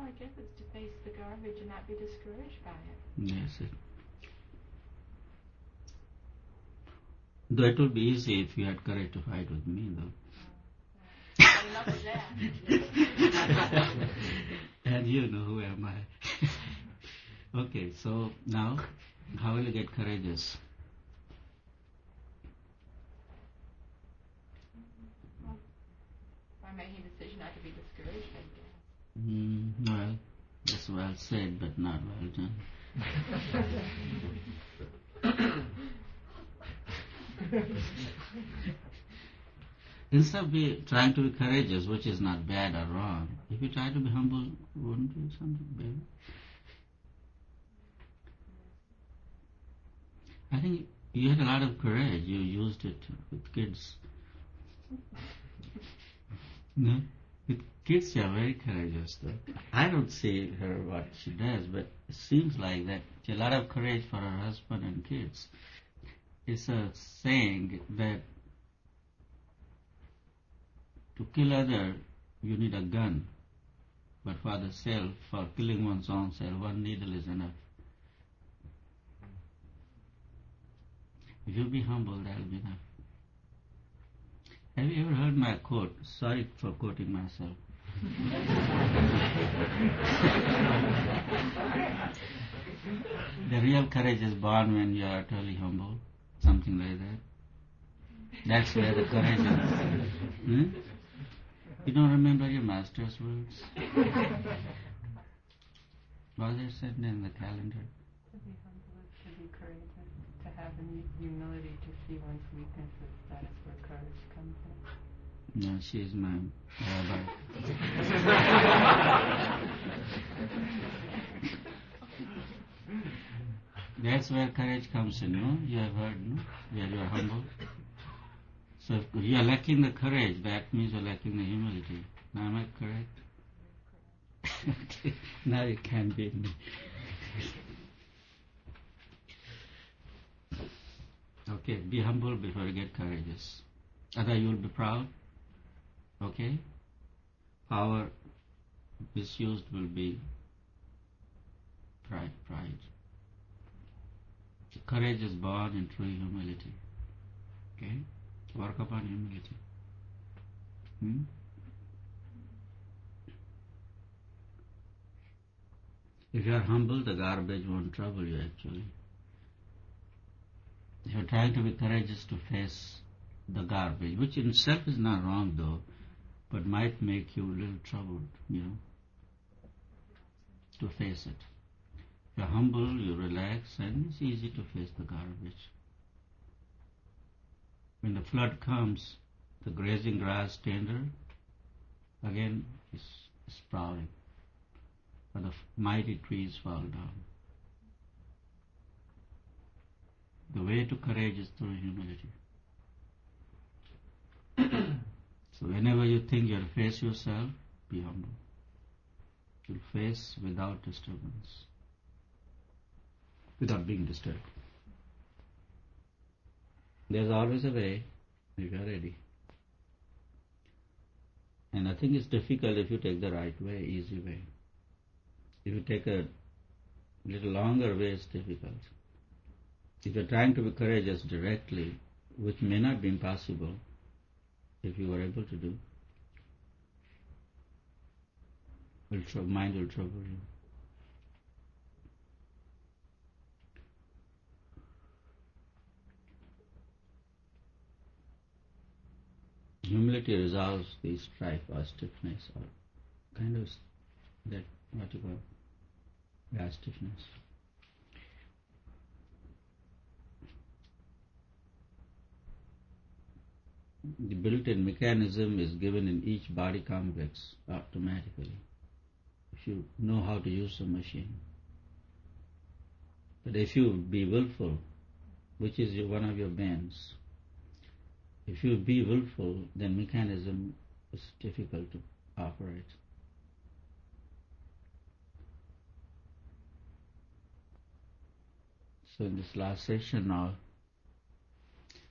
I guess it's to face the garbage and not be discouraged by it. Yes. Though it would be easy if you had courage to fight with me, though. But enough of that. And you know who am I. Okay, so now, how will you get courageous? By making a decision not to be discouraged, I guess. Well, that's well said, but not well done. Instead of trying to be courageous, which is not bad or wrong, if you try to be humble, wouldn't it be something better? I think you had a lot of courage. You used it with kids. No? With kids, you are very courageous, though. I don't see her what she does, but it seems like that she has a lot of courage for her husband and kids. It's a saying that to kill other, you need a gun. But for the self, for killing one's own self, one needle is enough. If you be humble, that will be enough. Have you ever heard my quote? Sorry for quoting myself. The real courage is born when you are totally humble. Something like that. That's where the courage is. You don't remember your master's words? Was there said in the calendar? To be humble is to be courageous, to have the humility to see one's weaknesses. That is where courage comes in. No, she is my rabbi. That's where courage comes in, no? You have heard, no? Where you are humble. So if you are lacking the courage, that means you are lacking the humility. Now am I correct? Okay. Now you can beat me. Okay, be humble before you get courageous. Otherwise you will be proud. Okay? Power misused will be pride. So courage is born in true humility. Okay? Work upon humility. If you are humble, the garbage won't trouble you actually. If you are trying to be courageous to face the garbage, which in itself is not wrong though, but might make you a little troubled, to face it. If you are humble, you relax, and it's easy to face the garbage. When the flood comes, the grazing grass tender again is sprouting, but the mighty trees fall down. The way to courage is through humility. So whenever you think you'll face yourself, be humble. You'll face without disturbance, without being disturbed. There's always a way if you're ready. And I think it's difficult if you take the right way, easy way. If you take a little longer way, it's difficult. If you're trying to be courageous directly, which may not be impossible, if you were able to do, mind will trouble you. Humility resolves the strife or stiffness or kind of that, what you call, stiffness. The built-in mechanism is given in each body complex automatically, if you know how to use the machine. But if you be willful, which is one of your bends, if you be willful, then mechanism is difficult to operate. So in this last session now,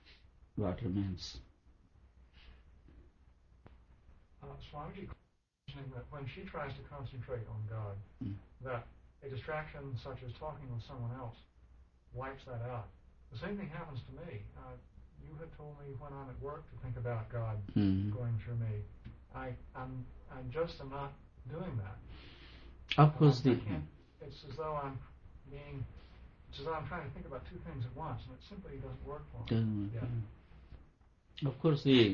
what remains? Swamiji, mentioning that when she tries to concentrate on God, that a distraction such as talking with someone else wipes that out. The same thing happens to me. You had told me when I'm at work to think about God going through me. I just am not doing that. Of course, it's as though I'm trying to think about two things at once, and it simply doesn't work for me. Of course, the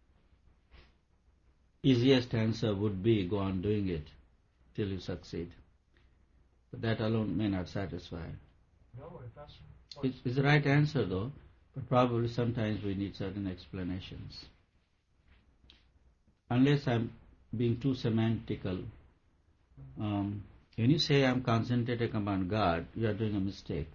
easiest answer would be go on doing it till you succeed. But that alone may not satisfy. No, if that's... It's the right answer though, but probably sometimes we need certain explanations. Unless I'm being too semantical, when you say I'm concentrating upon God, you are doing a mistake.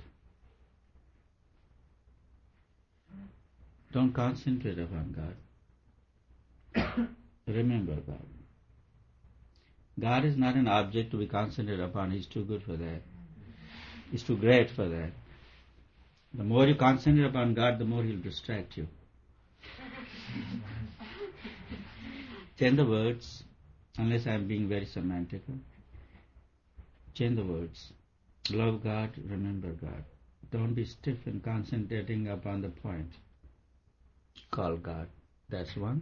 Don't concentrate upon God. Remember God. God is not an object to be concentrated upon. He's too good for that. He's too great for that. The more you concentrate upon God, the more He'll distract you. Change the words, unless I'm being very semantical. Change the words. Love God, remember God. Don't be stiff in concentrating upon the point. Call God. That's one.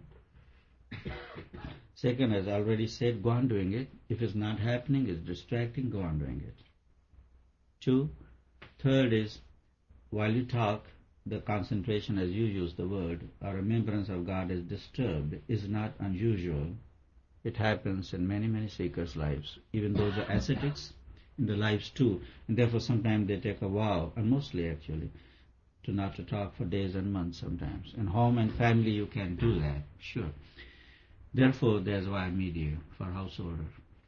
Second, as I already said, go on doing it. If it's not happening, it's distracting, go on doing it. Two. Third is, while you talk, the concentration, as you use the word, or remembrance of God is disturbed, is not unusual. It happens in many, many seekers' lives. Even those are ascetics, in their lives too. And therefore sometimes they take a vow, and mostly actually, to not to talk for days and months sometimes. In home and family you can do that, sure. Therefore there's why I meet you for house order.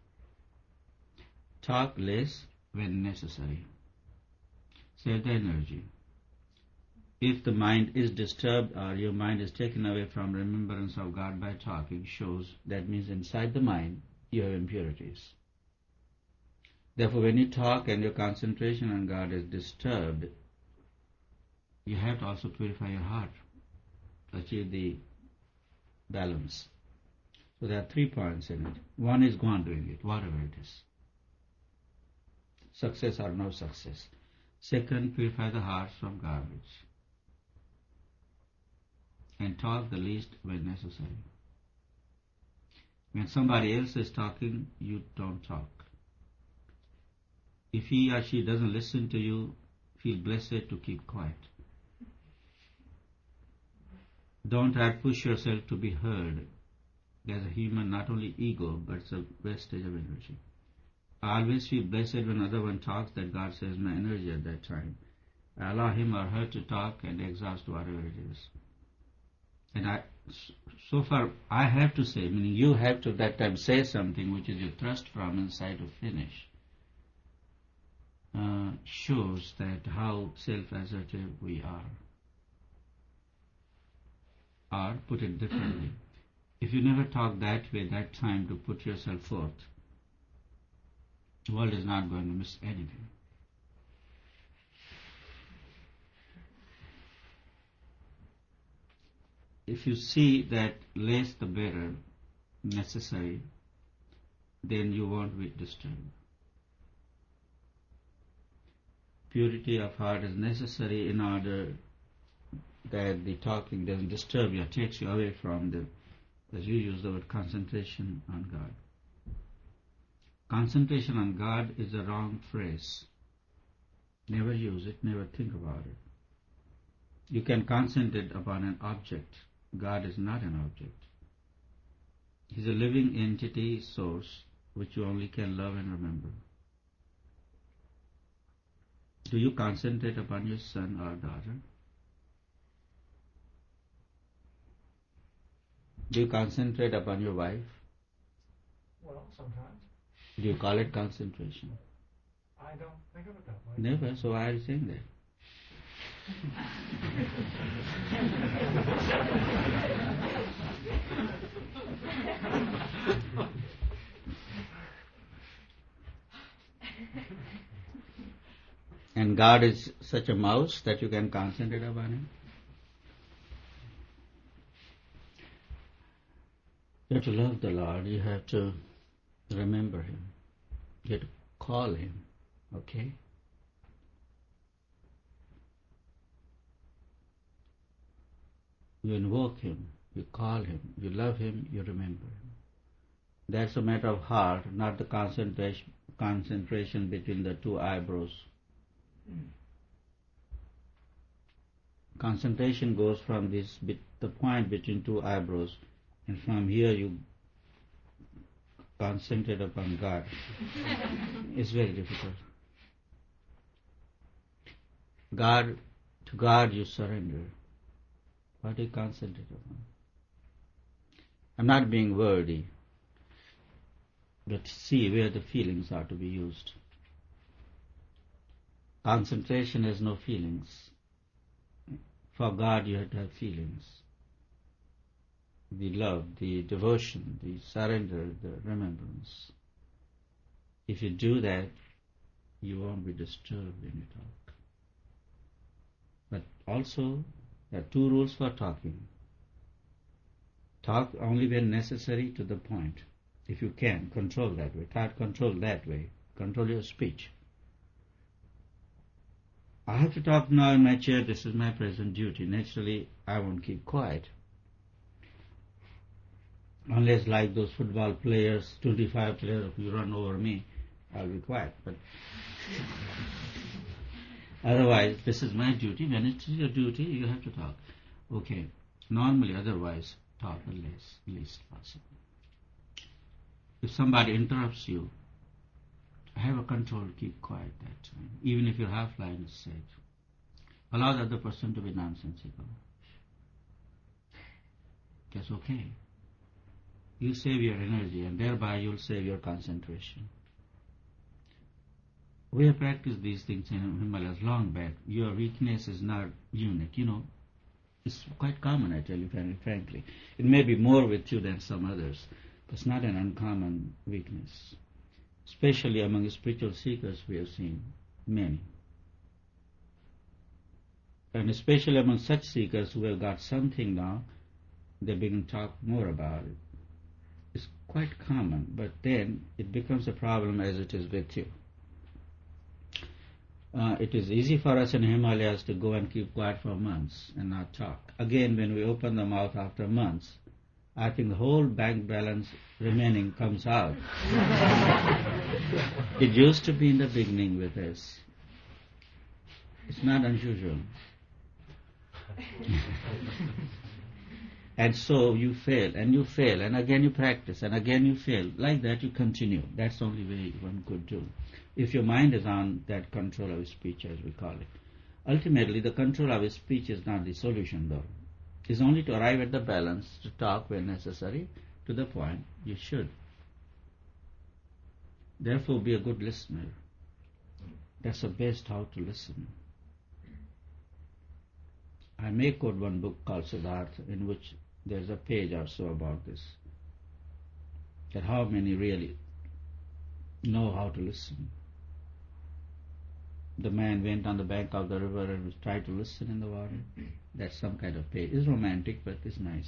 Talk less when necessary. Save the energy. If the mind is disturbed or your mind is taken away from remembrance of God by talking, shows that means inside the mind you have impurities. Therefore when you talk and your concentration on God is disturbed, you have to also purify your heart to achieve the balance. So there are 3 points in it. One is go on doing it, whatever it is. Success or no success. Second, purify the heart from garbage. And talk the least when necessary. When somebody else is talking, you don't talk. If he or she doesn't listen to you, feel blessed to keep quiet. Don't try to push yourself to be heard. There's a human, not only ego, but it's a wastage of energy. I always feel blessed when another one talks that God saves my energy at that time. I allow him or her to talk and exhaust whatever it is. And so far I have to say, meaning you have to at that time say something which is your thrust from inside to finish, shows that how self-assertive we are. Or, put it differently, if you never talk that way, that time to put yourself forth, the world is not going to miss anything. If you see that less the better, necessary, then you won't be disturbed. Purity of heart is necessary in order that the talking doesn't disturb you, takes you away from the, as you use the word, concentration on God. Concentration on God is a wrong phrase. Never use it, never think about it. You can concentrate upon an object. God is not an object. He's a living entity, source, which you only can love and remember. Do you concentrate upon your son or daughter? Do you concentrate upon your wife? Well, sometimes. Do you call it concentration? I don't think of it that way. Never, so why are you saying that? And God is such a mouse that you can concentrate upon Him? You have to love the Lord. You have to remember Him. You have to call Him, okay? You invoke Him, you call Him, you love Him, you remember Him. That's a matter of heart, not the concentration between the two eyebrows. Concentration goes from the point between two eyebrows, and from here you concentrate upon God. It's very difficult. To God you surrender. What do you concentrate upon? I'm not being wordy, but see where the feelings are to be used. Concentration has no feelings. For God you have to have feelings. The love, the devotion, the surrender, the remembrance. If you do that, you won't be disturbed when you talk. But also, there are two rules for talking. Talk only when necessary, to the point. If you can, control that way. Try to control that way. Control your speech. I have to talk now in my chair. This is my present duty. Naturally, I won't keep quiet. Unless like those football players, 25 players, if you run over me, I'll be quiet. But otherwise, this is my duty. When it's your duty, you have to talk. Okay. Normally, otherwise, talk the least possible. If somebody interrupts you, have a control, keep quiet that time. Even if your half line is said. Allow the other person to be nonsensical. That's okay. You save your energy, and thereby you'll save your concentration. We have practiced these things in Himalayas long back. Your weakness is not unique, It's quite common, I tell you frankly. It may be more with you than some others, but it's not an uncommon weakness. Especially among spiritual seekers, we have seen many. And especially among such seekers who have got something now, they begin to talk more about it. It's quite common, but then it becomes a problem as it is with you. It is easy for us in Himalayas to go and keep quiet for months and not talk. Again, when we open the mouth after months, I think the whole bank balance remaining comes out. It used to be in the beginning with us. It's not unusual. And so you fail, and again you practice, and again you fail. Like that you continue. That's the only way one could do. If your mind is on that control of speech, as we call it. Ultimately, the control of speech is not the solution, though. It's only to arrive at the balance, to talk when necessary, to the point you should. Therefore, be a good listener. That's the best how to listen. I may quote one book called Siddhartha, in which there's a page or so about this. That how many really know how to listen. The man went on the bank of the river and tried to listen in the water. That's some kind of page. It's romantic, but it's nice.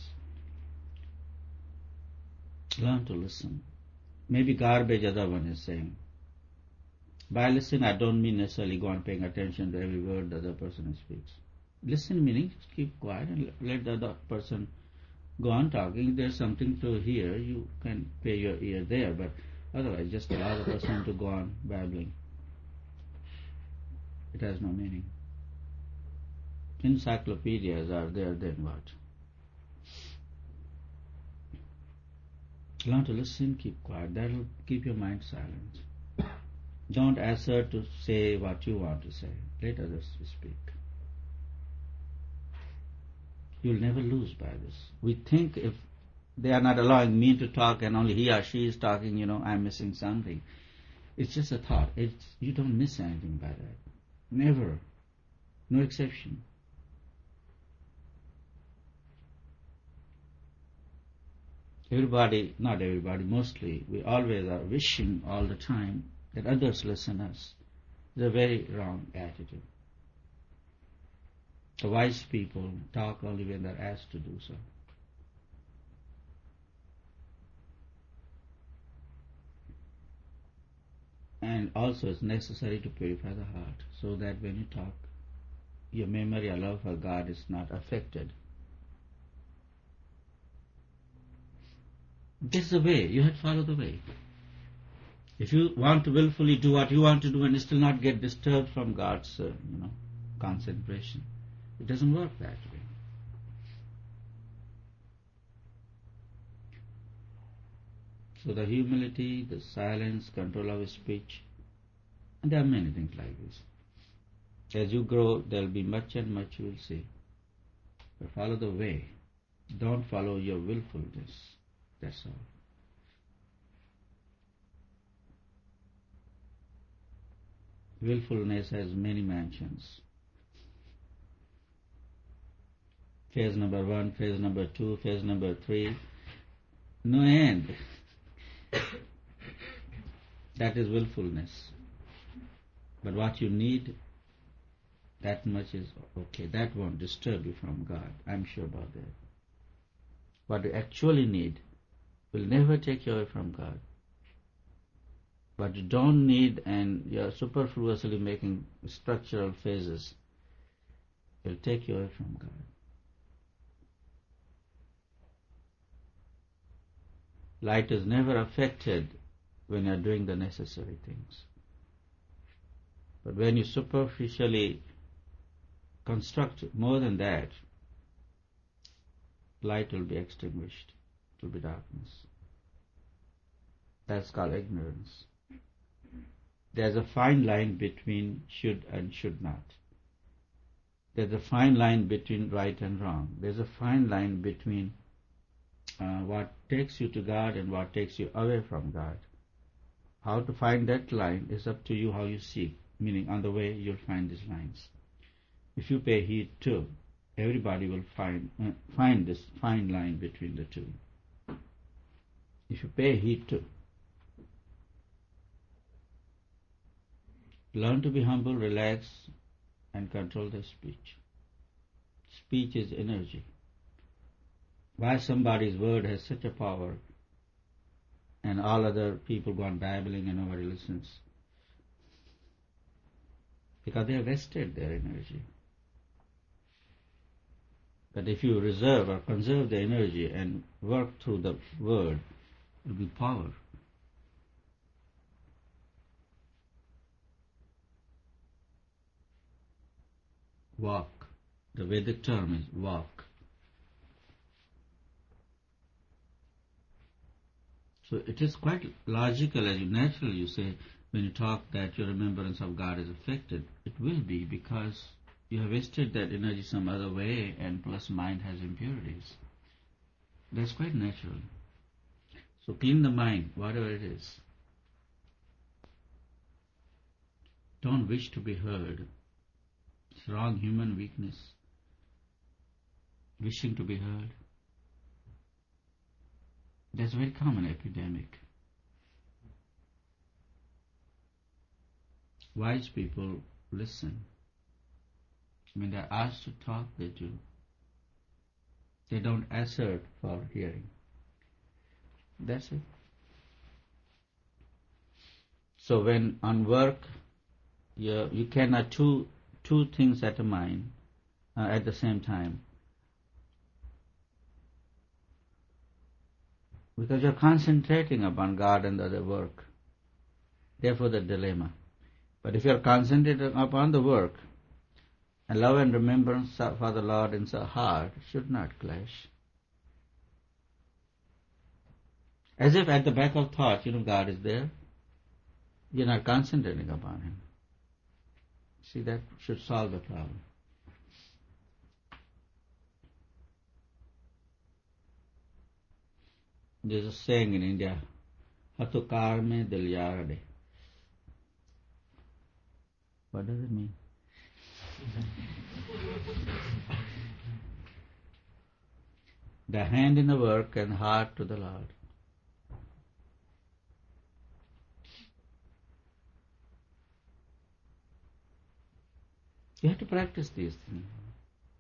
Learn to listen. Maybe Garbage, other one is saying. By listen, I don't mean necessarily go on paying attention to every word the other person speaks. Listen meaning just keep quiet and let the other person go on talking. If there's something to hear, you can pay your ear there, but otherwise just allow the person to go on babbling. It has no meaning. Encyclopedias are there, then what? Learn to listen, keep quiet. That will keep your mind silent. Don't assert to say what you want to say. Let others speak. You'll never lose by this. We think if they are not allowing me to talk and only he or she is talking, I'm missing something. It's just a thought. You don't miss anything by that. Never. No exception. Everybody, not everybody, mostly, we always are wishing all the time that others listen us. It's a very wrong attitude. The wise people talk only when they're asked to do so. And also it's necessary to purify the heart so that when you talk, your memory or love for God is not affected. This is the way. You have to follow the way. If you want to willfully do what you want to do and still not get disturbed from God's, concentration, it doesn't work that way. So the humility, the silence, control of speech, and there are many things like this. As you grow, there will be much and much you will see. But follow the way. Don't follow your willfulness. That's all. Willfulness has many mansions. Phase number 1, phase number 2, phase number 3. No end. That is willfulness. But what you need, that much is okay. That won't disturb you from God. I'm sure about that. What you actually need will never take you away from God. What you don't need and you're superfluously making structural phases will take you away from God. Light is never affected when you're doing the necessary things. But when you superficially construct more than that, light will be extinguished. It will be darkness. That's called ignorance. There's a fine line between should and should not. There's a fine line between right and wrong. There's a fine line between what takes you to God and what takes you away from God. How to find that line is up to you how you seek, meaning on the way you'll find these lines. If you pay heed to, everybody will find this fine line between the two. If you pay heed to. Learn to be humble, relax, and control the speech. Speech is energy. Why somebody's word has such a power and all other people go on babbling and nobody listens? Because they have wasted their energy. But if you reserve or conserve the energy and work through the word, it will be power. Walk. The Vedic term is walk. So it is quite logical, as natural you say, when you talk that your remembrance of God is affected. It will be because you have wasted that energy some other way, and plus mind has impurities. That's quite natural. So clean the mind, whatever it is. Don't wish to be heard. It's wrong human weakness. Wishing to be heard. That's a very common epidemic. Wise people listen. When they're asked to talk, they do. They don't assert for hearing. That's it. So when on work, you cannot two things at a mind at the same time. Because you're concentrating upon God and the other work. Therefore the dilemma. But if you're concentrating upon the work, and love and remembrance for the Lord in the heart should not clash. As if at the back of thought, God is there. You're not concentrating upon Him. See, that should solve the problem. There's a saying in India, "Hatu kar mein dil yaar de." What does it mean? The hand in the work and heart to the Lord. You have to practice these things.